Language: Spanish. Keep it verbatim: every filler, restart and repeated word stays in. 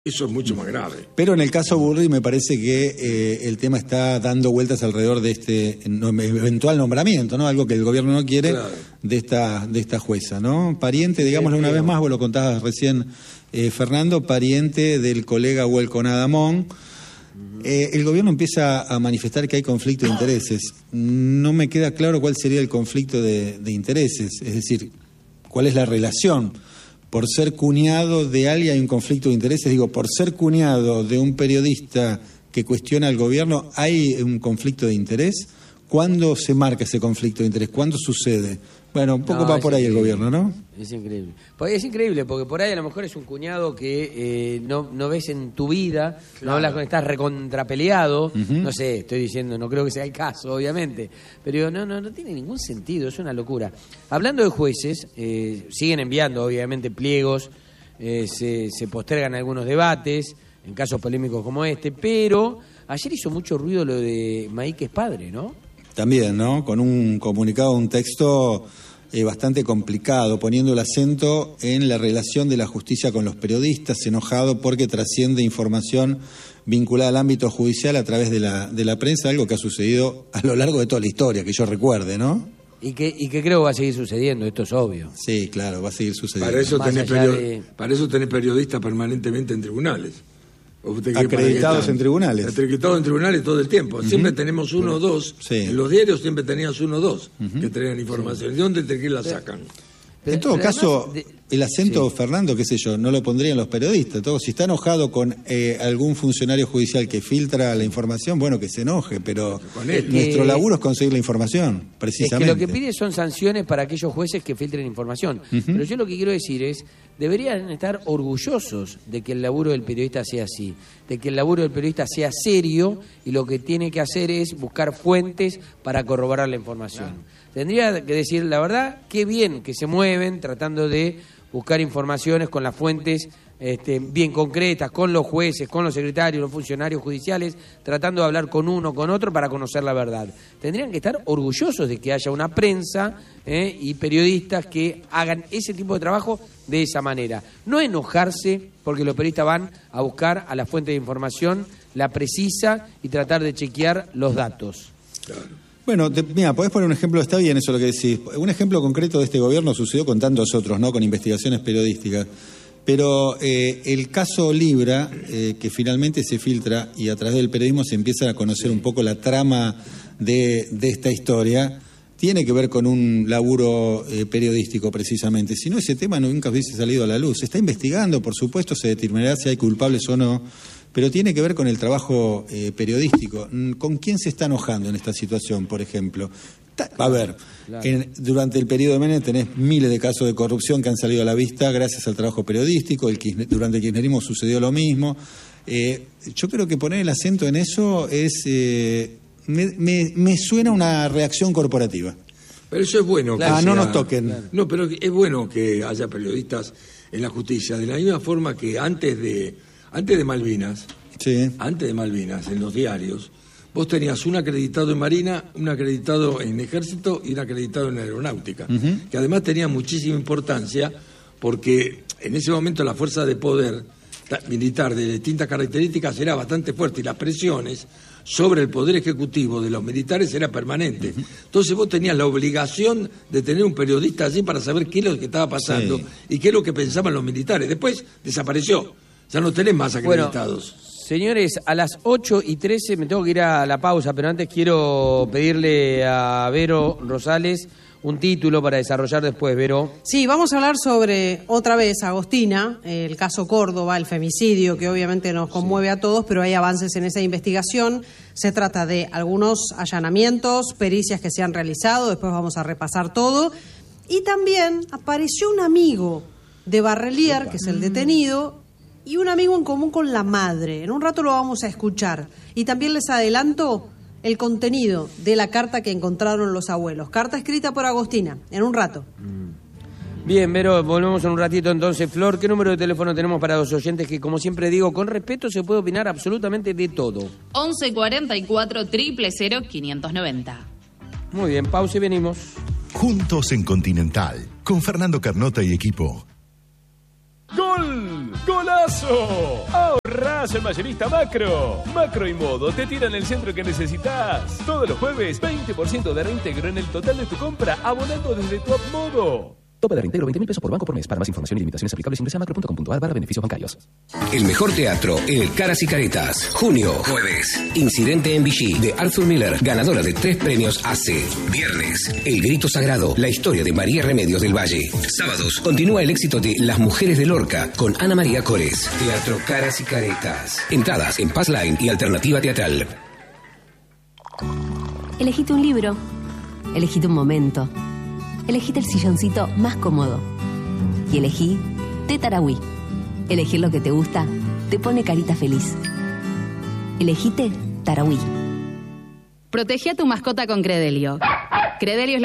Eso es mucho más grave. Pero en el caso Burri me parece que eh, el tema está dando vueltas alrededor de este no, eventual nombramiento, ¿no? Algo que el gobierno no quiere, claro, de esta de esta jueza, ¿no? Pariente, digámoslo una vez más, vos lo contabas recién, eh, Fernando, pariente del colega Welcome Adamón. Eh, el gobierno empieza a manifestar que hay conflicto de intereses. No me queda claro cuál sería el conflicto de, de intereses, es decir, cuál es la relación. Por ser cuñado de alguien hay un conflicto de intereses, digo, por ser cuñado de un periodista que cuestiona al gobierno, ¿hay un conflicto de interés? ¿Cuándo se marca ese conflicto de interés? ¿Cuándo sucede? Bueno, un poco no, va por ahí increíble. El gobierno, ¿no? Es increíble. Es increíble, porque por ahí a lo mejor es un cuñado que eh, no, no ves en tu vida, claro, no hablas con, estás recontrapeleado, uh-huh. no sé, estoy diciendo, no creo que sea el caso, obviamente, pero no, no, no tiene ningún sentido, es una locura. Hablando de jueces, eh, siguen enviando, obviamente, pliegos, eh, se, se postergan algunos debates, en casos polémicos como este, pero ayer hizo mucho ruido lo de Maíquez Padre, ¿no? También, ¿no? Con un comunicado, un texto eh, bastante complicado, poniendo el acento en la relación de la justicia con los periodistas, enojado porque trasciende información vinculada al ámbito judicial a través de la, de la prensa, algo que ha sucedido a lo largo de toda la historia, que yo recuerde, ¿no? Y que, y que creo que va a seguir sucediendo, esto es obvio. Sí, claro, va a seguir sucediendo. Para eso tenés, period... de... para eso tenés periodistas permanentemente en tribunales. Acreditados en tribunales. Acreditados en tribunales todo el tiempo. Uh-huh. Siempre tenemos uno o dos. Sí. En los diarios siempre tenías uno o dos uh-huh. que traían información. Sí. ¿De dónde te la sacan? Pero, en todo caso, además, de... el acento, sí. Fernando, qué sé yo, no lo pondrían los periodistas. Todo, si está enojado con eh, algún funcionario judicial que filtra la información, bueno, que se enoje, pero nuestro que... laburo es conseguir la información, precisamente. Es que lo que pide son sanciones para aquellos jueces que filtren información. Uh-huh. Pero yo lo que quiero decir es, deberían estar orgullosos de que el laburo del periodista sea así, de que el laburo del periodista sea serio y lo que tiene que hacer es buscar fuentes para corroborar la información. Claro. Tendría que decir, la verdad, qué bien que se mueven tratando de buscar informaciones con las fuentes este, bien concretas, con los jueces, con los secretarios, los funcionarios judiciales, tratando de hablar con uno, con otro para conocer la verdad. Tendrían que estar orgullosos de que haya una prensa eh, y periodistas que hagan ese tipo de trabajo de esa manera. No enojarse porque los periodistas van a buscar a la fuente de información, la precisa y tratar de chequear los datos. Claro. Bueno, te, mira, podés poner un ejemplo, está bien eso lo que decís. Un ejemplo concreto de este gobierno sucedió con tantos otros, ¿no? Con investigaciones periodísticas. Pero eh, el caso Libra, eh, que finalmente se filtra y a través del periodismo se empieza a conocer un poco la trama de, de esta historia, tiene que ver con un laburo eh, periodístico precisamente. Si no, ese tema nunca hubiese salido a la luz. Se está investigando, por supuesto, se determinará si hay culpables o no, pero tiene que ver con el trabajo eh, periodístico. ¿Con quién se está enojando en esta situación, por ejemplo? A ver, claro. en, durante el periodo de Menem tenés miles de casos de corrupción que han salido a la vista gracias al trabajo periodístico, el Kirchner, durante el kirchnerismo sucedió lo mismo. Eh, yo creo que poner el acento en eso es eh, me, me, me suena una reacción corporativa. Pero eso es bueno. Claro, ah, no nos toquen. Claro. No, pero es bueno que haya periodistas en la justicia, de la misma forma que antes de... Antes de Malvinas, sí. antes de Malvinas, en los diarios, vos tenías un acreditado en Marina, un acreditado en Ejército y un acreditado en Aeronáutica, uh-huh. que además tenía muchísima importancia porque en ese momento la fuerza de poder militar de distintas características era bastante fuerte y las presiones sobre el poder ejecutivo de los militares era permanente. Uh-huh. Entonces vos tenías la obligación de tener un periodista allí para saber qué es lo que estaba pasando sí. y qué es lo que pensaban los militares. Después desapareció. Ya no tenés más acreditados. Bueno, señores, a las ocho y trece me tengo que ir a la pausa, pero antes quiero pedirle a Vero Rosales un título para desarrollar después, Vero. Sí, vamos a hablar sobre, otra vez, Agostina, el caso Córdoba, el femicidio, que obviamente nos conmueve sí. a todos, pero hay avances en esa investigación. Se trata de algunos allanamientos, pericias que se han realizado, después vamos a repasar todo. Y también apareció un amigo de Barrelier, que es el detenido, y un amigo en común con la madre. En un rato lo vamos a escuchar. Y también les adelanto el contenido de la carta que encontraron los abuelos. Carta escrita por Agostina, en un rato. Bien, Vero, volvemos en un ratito entonces. Flor, ¿qué número de teléfono tenemos para los oyentes que, como siempre digo, con respeto se puede opinar absolutamente de todo? once cuarenta y cuatro, cero cero, quinientos noventa. Muy bien, pausa y venimos. Juntos en Continental, con Fernando Carnota y equipo. ¡Gol! ¡Golazo! ¡Ahorrás en Mayorista Macro! Macro y Modo te tiran el centro que necesitas. Todos los jueves, veinte por ciento de reintegro en el total de tu compra, abonando desde tu app Modo. Tope de reintegro veinte mil pesos por banco por mes. Para más información y limitaciones aplicables ingresa a macro punto com punto a r barra beneficios bancarios. El mejor teatro en el Caras y Caretas. Junio, jueves. Incidente en Vichy de Arthur Miller, ganadora de tres premios A C. Viernes, El Grito Sagrado, la historia de María Remedios del Valle. Sábados, continúa el éxito de Las Mujeres de Lorca con Ana María Cores. Teatro Caras y Caretas. Entradas en Passline y Alternativa Teatral. Elegite un libro. Elegite un momento. Elegite el silloncito más cómodo. Y elegí Té Tarahui. Elegir lo que te gusta te pone carita feliz. Elegite Tarahui. Protege a tu mascota con Credelio. Credelio es